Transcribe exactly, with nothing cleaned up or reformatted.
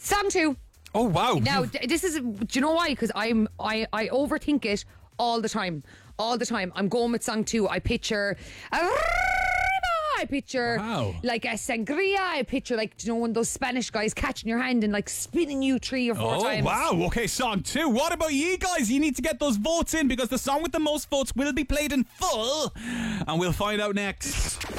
Song two. Oh, wow. Now, d- this is, do you know why? Because I'm, I, I overthink it all the time. All the time. I'm going with song two. I picture, I picture Wow. like a sangria. I picture like, do you know, one of those Spanish guys catching your hand and like spinning you three or four Oh, times. wow. Okay, song two. What about you guys? You need to get those votes in because the song with the most votes will be played in full. And we'll find out next.